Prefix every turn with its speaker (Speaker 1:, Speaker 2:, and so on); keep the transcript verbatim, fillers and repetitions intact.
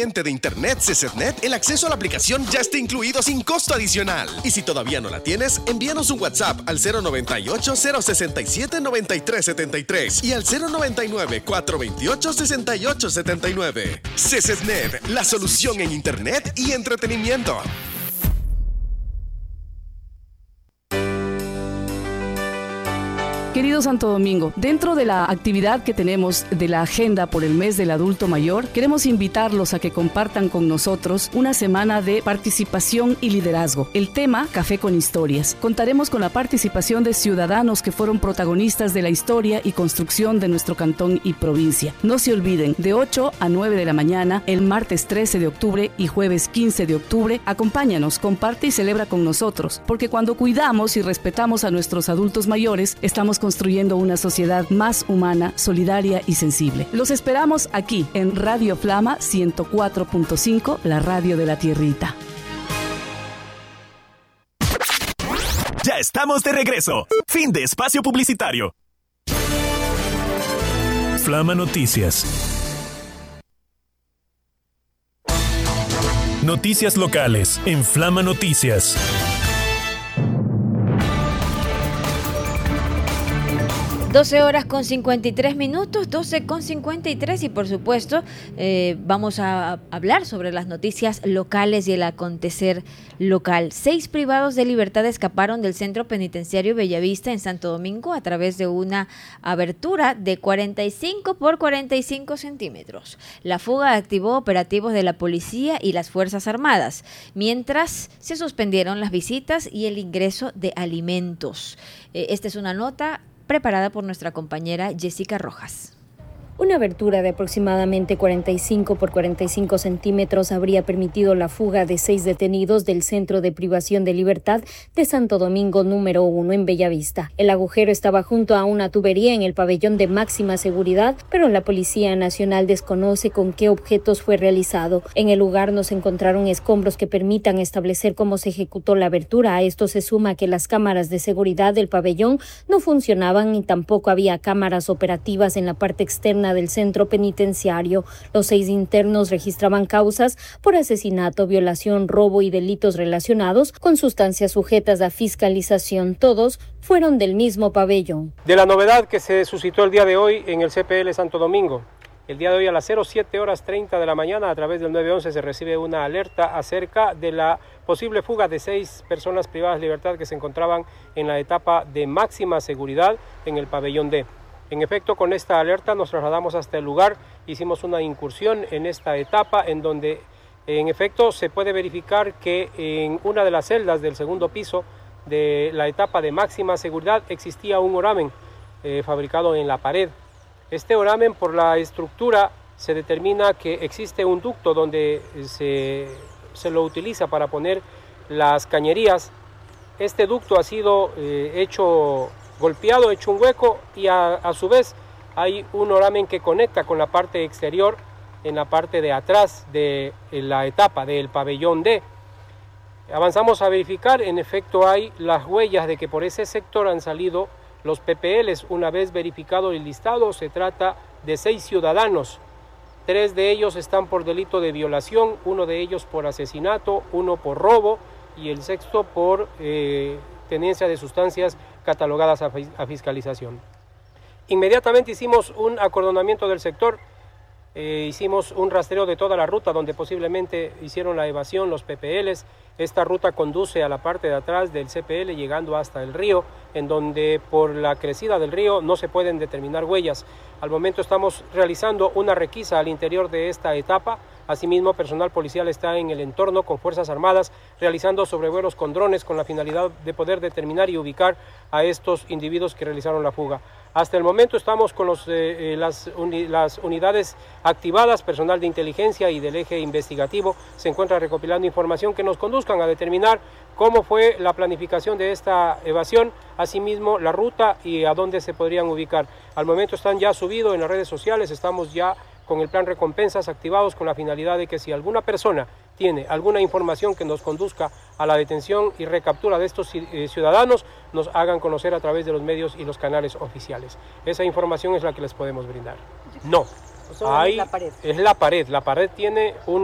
Speaker 1: cliente de Internet CCETNet, el acceso a la aplicación ya está incluido sin costo adicional. Y si todavía no la tienes, envíanos un WhatsApp al cero noventa y ocho, cero sesenta y siete, noventa y tres setenta y tres y al cero noventa y nueve, cuatrocientos veintiocho, sesenta y ocho setenta y nueve. CCETNet, la solución en Internet y entretenimiento.
Speaker 2: Querido Santo Domingo, dentro de la actividad que tenemos de la agenda por el mes del adulto mayor, queremos invitarlos a que compartan con nosotros una semana de participación y liderazgo. El tema, Café con Historias. Contaremos con la participación de ciudadanos que fueron protagonistas de la historia y construcción de nuestro cantón y provincia. No se olviden, de ocho a nueve de la mañana, el martes trece de octubre y jueves quince de octubre, acompáñanos, comparte y celebra con nosotros, porque cuando cuidamos y respetamos a nuestros adultos mayores, estamos construyendo una sociedad más humana, solidaria y sensible. Los esperamos aquí en Radio Flama ciento cuatro punto cinco, la radio de la tierrita.
Speaker 3: Ya estamos de regreso. Fin de espacio publicitario. Flama Noticias. Noticias locales en Flama Noticias.
Speaker 4: doce horas con cincuenta y tres minutos, doce con cincuenta y tres y por supuesto eh, vamos a hablar sobre las noticias locales y el acontecer local. Seis privados de libertad escaparon del centro penitenciario Bellavista en Santo Domingo a través de una abertura de cuarenta y cinco por cuarenta y cinco centímetros. La fuga activó operativos de la policía y las Fuerzas Armadas, mientras se suspendieron las visitas y el ingreso de alimentos. Eh, esta es una nota preparada por nuestra compañera Jessica Rojas.
Speaker 5: Una abertura de aproximadamente cuarenta y cinco por cuarenta y cinco centímetros habría permitido la fuga de seis detenidos del Centro de Privación de Libertad de Santo Domingo número uno en Bellavista. El agujero estaba junto a una tubería en el pabellón de máxima seguridad, pero la Policía Nacional desconoce con qué objetos fue realizado. En el lugar no se encontraron escombros que permitan establecer cómo se ejecutó la abertura. A esto se suma que las cámaras de seguridad del pabellón no funcionaban y tampoco había cámaras operativas en la parte externa del centro penitenciario. Los seis internos registraban causas por asesinato, violación, robo y delitos relacionados con sustancias sujetas a fiscalización. Todos fueron del mismo pabellón.
Speaker 6: De la novedad que se suscitó el día de hoy en el C P L Santo Domingo. El día de hoy a las cero siete horas treinta de la mañana a través del nueve once se recibe una alerta acerca de la posible fuga de seis personas privadas de libertad que se encontraban en la etapa de máxima seguridad en el pabellón D. En efecto, con esta alerta nos trasladamos hasta el lugar, hicimos una incursión en esta etapa en donde en efecto se puede verificar que en una de las celdas del segundo piso de la etapa de máxima seguridad existía un oramen eh, fabricado en la pared. Este oramen, por la estructura, se determina que existe un ducto donde se, se lo utiliza para poner las cañerías. Este ducto ha sido eh, hecho... golpeado, hecho un hueco y a, a su vez hay un oramen que conecta con la parte exterior en la parte de atrás de la etapa del pabellón D. Avanzamos a verificar, en efecto hay las huellas de que por ese sector han salido los P P Ls. Una vez verificado el listado, se trata de seis ciudadanos. Tres de ellos están por delito de violación, uno de ellos por asesinato, uno por robo y el sexto por eh, tenencia de sustancias catalogadas a, a fiscalización. Inmediatamente hicimos un acordonamiento del sector, eh, hicimos un rastreo de toda la ruta donde posiblemente hicieron la evasión los P P Ls. Esta ruta conduce a la parte de atrás del C P L llegando hasta el río, en donde por la crecida del río no se pueden determinar huellas. Al momento estamos realizando una requisa al interior de esta etapa. Asimismo, personal policial está en el entorno con Fuerzas Armadas realizando sobrevuelos con drones con la finalidad de poder determinar y ubicar a estos individuos que realizaron la fuga. Hasta el momento estamos con los, eh, las, uni, las unidades activadas, personal de inteligencia y del eje investigativo se encuentra recopilando información que nos conduzcan a determinar cómo fue la planificación de esta evasión, asimismo la ruta y a dónde se podrían ubicar. Al momento están ya subidos en las redes sociales, estamos ya con el plan recompensas activados con la finalidad de que si alguna persona tiene alguna información que nos conduzca a la detención y recaptura de estos eh, ciudadanos, nos hagan conocer a través de los medios y los canales oficiales. Esa información es la que les podemos brindar. No, hay,
Speaker 4: la pared.
Speaker 6: es la pared. La pared tiene un